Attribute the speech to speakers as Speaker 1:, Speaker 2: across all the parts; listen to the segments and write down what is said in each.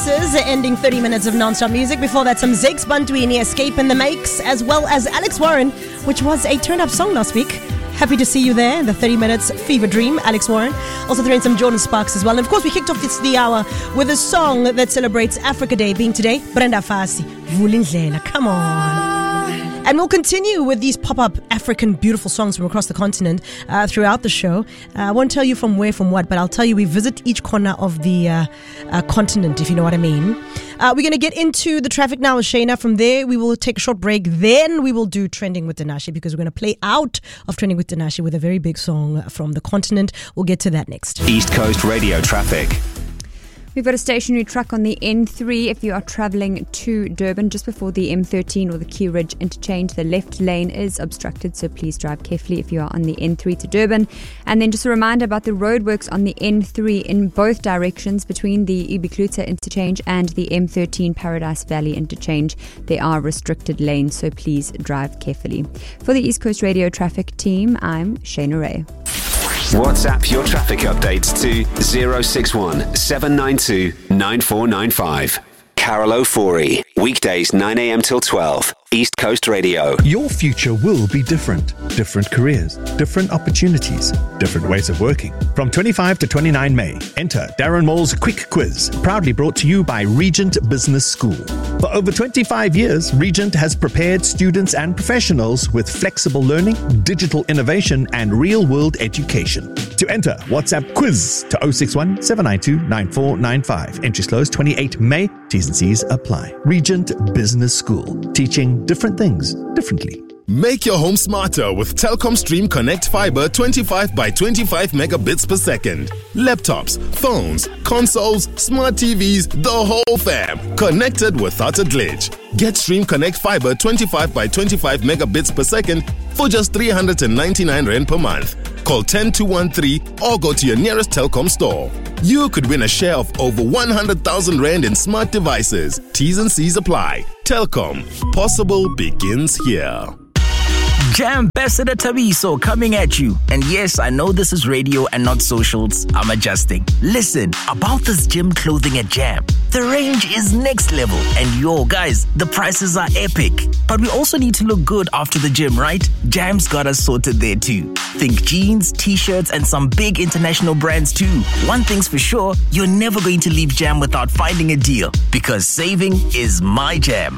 Speaker 1: Ending 30 minutes of non-stop music. Before that, some Zakes Bantwini, Escape in the Makes, as well as Alex Warren, which was a turn-up song last week. Happy to see you there in the 30 minutes Fever Dream, Alex Warren. Also throwing some Jordan Sparks as well. And of course, we kicked off the hour with a song that celebrates Africa Day, being today, Brenda Fassie, Vulindlela. Come on. And we'll continue with these pop-up African beautiful songs from across the continent throughout the show. I won't tell you from where, from what, but I'll tell you we visit each corner of the continent, if you know what I mean. We're going to get into the traffic now with Shayna. From there, we will take a short break. Then we will do Trending with Tinashe, because we're going to play out of Trending with Tinashe with a very big song from the continent. We'll get to that next.
Speaker 2: East Coast Radio traffic.
Speaker 3: We've got a stationary truck on the N3 if you are travelling to Durban just before the M13 or the Key Ridge interchange. The left lane is obstructed, so please drive carefully if you are on the N3 to Durban. And then just a reminder about the roadworks on the N3 in both directions between the Ibiklutha interchange and the M13 Paradise Valley interchange. There are restricted lanes, so please drive carefully. For the East Coast Radio traffic team, I'm Shayna Ray.
Speaker 2: WhatsApp your traffic updates to 061 792 9495. Carol O'Forey, weekdays 9 a.m. till 12. East Coast Radio.
Speaker 4: Your future will be different. Different careers, different opportunities, different ways of working. From 25 to 29 May, enter Darren Moll's Quick Quiz, proudly brought to you by Regent Business School. For over 25 years, Regent has prepared students and professionals with flexible learning, digital innovation, and real-world education. To enter, WhatsApp quiz to 061 792 9495. Entries close 28 May. T's and C's apply. Regent Business School, teaching different things differently.
Speaker 5: Make your home smarter with Telkom Stream Connect Fiber 25 by 25 megabits per second. Laptops, phones, consoles, smart TVs, the whole fam. Connected without a glitch. Get Stream Connect Fiber 25 by 25 megabits per second for just 399 Rand per month. Call 10213 or go to your nearest Telkom store. You could win a share of over 100,000 Rand in smart devices. T's and C's apply. Telkom. Possible begins here.
Speaker 6: Jam Ambassador Tabiso coming at you. And yes, I know this is radio and not socials. I'm adjusting. Listen, about this gym clothing at Jam. The range is next level. And yo, guys, the prices are epic. But we also need to look good after the gym, right? Jam's got us sorted there too. Think jeans, t-shirts, and some big international brands too. One thing's for sure, you're never going to leave Jam without finding a deal. Because saving is my jam.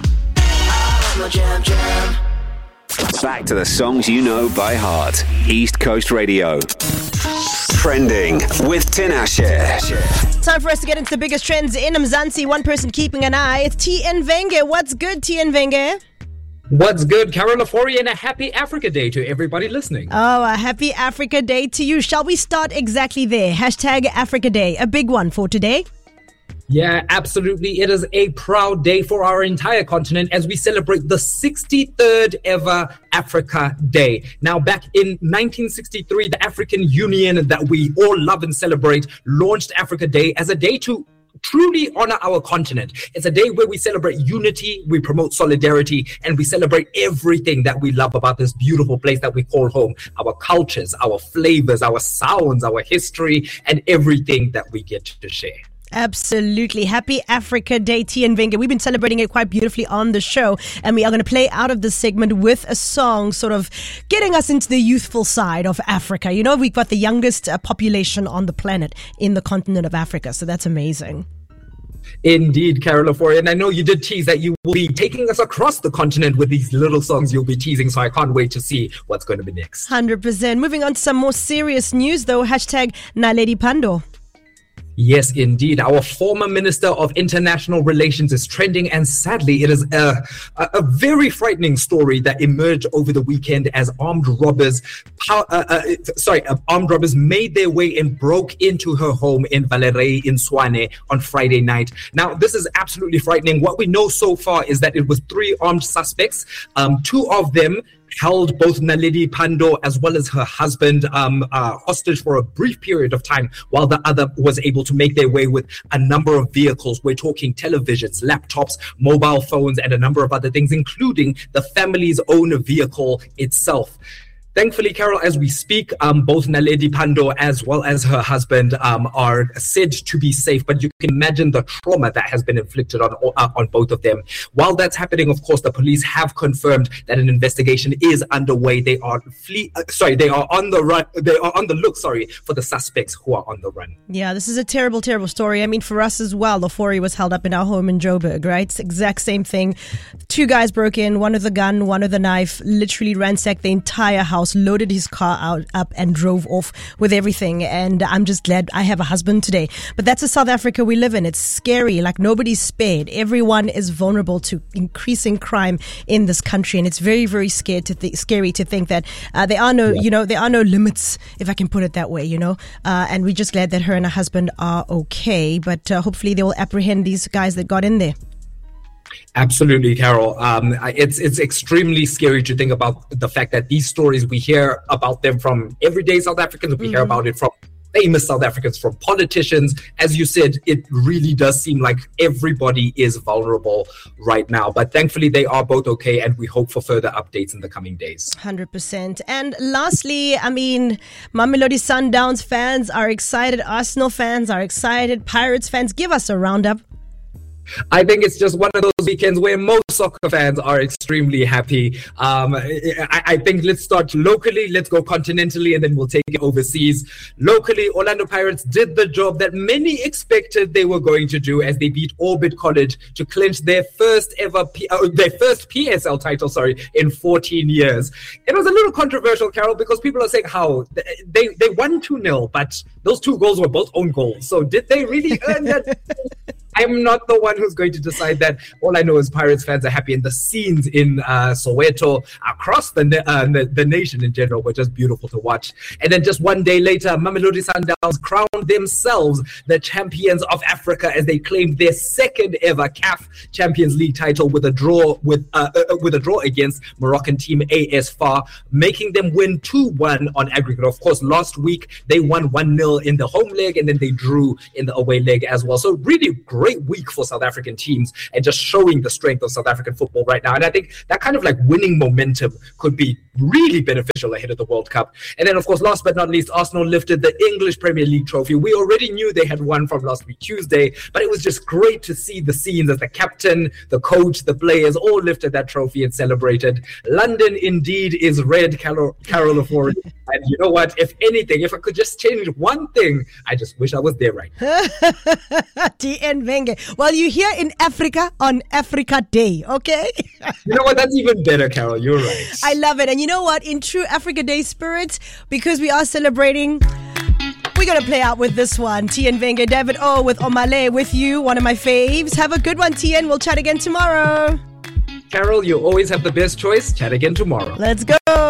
Speaker 2: Jam. Back to the songs you know by heart. East Coast Radio. Trending with Tinashe.
Speaker 1: Time for us to get into the biggest trends in Mzansi. One person keeping an eye. It's TN Venge. What's good, TN Venge?
Speaker 7: What's good, Carol Ofori, and a happy Africa Day to everybody listening.
Speaker 1: Oh, a happy Africa Day to you. Shall we start exactly there? Hashtag Africa Day. A big one for today.
Speaker 7: Yeah, absolutely. It is a proud day for our entire continent as we celebrate the 63rd ever Africa Day. Now, back in 1963, the African Union that we all love and celebrate launched Africa Day as a day to truly honor our continent. It's a day where we celebrate unity, we promote solidarity, and we celebrate everything that we love about this beautiful place that we call home. Our cultures, our flavors, our sounds, our history, and everything that we get to share.
Speaker 1: Absolutely. Happy Africa Day, TN Venge. We've been celebrating it quite beautifully on the show, and we are going to play out of this segment with a song sort of getting us into the youthful side of Africa. You know, we've got the youngest population on the planet in the continent of Africa, so that's amazing.
Speaker 7: Indeed, Carol Ofori, and I know you did tease that you will be taking us across the continent with these little songs you'll be teasing, so I can't wait to see what's going to be next.
Speaker 1: 100%. Moving on to some more serious news, though. Hashtag Naledi Pandor.
Speaker 7: Yes, indeed. Our former Minister of International Relations is trending, and sadly, it is a very frightening story that emerged over the weekend as armed robbers made their way and broke into her home in Valerie in Swane on Friday night. Now, this is absolutely frightening. What we know so far is that it was 3 armed suspects. 2 of them held both Naledi Pandor as well as her husband hostage for a brief period of time, while the other was able to make their way with a number of vehicles. We're talking televisions, laptops, mobile phones, and a number of other things, including the family's own vehicle itself. Thankfully, Carol, as we speak, both Naledi Pandor as well as her husband are said to be safe. But you can imagine the trauma that has been inflicted on both of them. While that's happening, of course, the police have confirmed that an investigation is underway. They are on the run. They are on the look, for the suspects who are on the run.
Speaker 1: Yeah, this is a terrible, terrible story. I mean, for us as well, Lofori was held up in our home in Joburg, right? It's the exact same thing. 2 guys broke in, one with a gun, one with a knife, literally ransacked the entire house, loaded his car up and drove off with everything. And I'm just glad I have a husband today. But that's the South Africa we live in. It's scary. Like, nobody's spared. Everyone is vulnerable to increasing crime in this country. And it's very, very scary to think that there are no limits, if I can put it that way, and we're just glad that her and her husband are okay. But hopefully they will apprehend these guys that got in there.
Speaker 7: Absolutely, Carol. It's extremely scary to think about the fact that these stories, we hear about them from everyday South Africans. We hear about it from famous South Africans, from politicians. As you said, it really does seem like everybody is vulnerable right now. But thankfully, they are both okay, and we hope for further updates in the coming days.
Speaker 1: 100%. And lastly, I mean, Mamelodi Sundowns fans are excited. Arsenal fans are excited. Pirates fans, give us a roundup.
Speaker 7: I think it's just one of those weekends where most soccer fans are extremely happy. I think let's start locally, let's go continentally, and then we'll take it overseas. Locally, Orlando Pirates did the job that many expected they were going to do as they beat Orbit College to clinch their first PSL title, in 14 years. It was a little controversial, Carol, because people are saying how they won 2-0, but those 2 goals were both own goals. So did they really earn that? I'm not the one who's going to decide that. All I know is Pirates fans are happy, and the scenes in Soweto, across the nation in general, were just beautiful to watch. And then just one day later, Mamelodi Sundowns crowned themselves the champions of Africa as they claimed their second ever CAF Champions League title with a draw against Moroccan team AS FAR, making them win 2-1 on aggregate. Of course, last week they won 1-0 in the home leg, and then they drew in the away leg as well. So really great week for South African teams, and just showing the strength of South African football right now. And I think that kind of like winning momentum could be really beneficial ahead of the World Cup. And then, of course, last but not least, Arsenal lifted the English Premier League trophy. We already knew they had won from last week Tuesday, but it was just great to see the scenes as the captain, the coach, the players all lifted that trophy and celebrated. London indeed is red, Carol Lofori. And you know what? If anything, if I could just change one thing, I just wish I was there right now.
Speaker 1: TN Venge. Well, you're here in Africa on Africa Day, okay?
Speaker 7: You know what? That's even better, Carol. You're right.
Speaker 1: I love it. And you know what? In true Africa Day spirit, because we are celebrating, we're going to play out with this one. TN Venge, David O with Omale with you, one of my faves. Have a good one, TN. We'll chat again tomorrow.
Speaker 7: Carol, you always have the best choice. Chat again tomorrow.
Speaker 1: Let's go.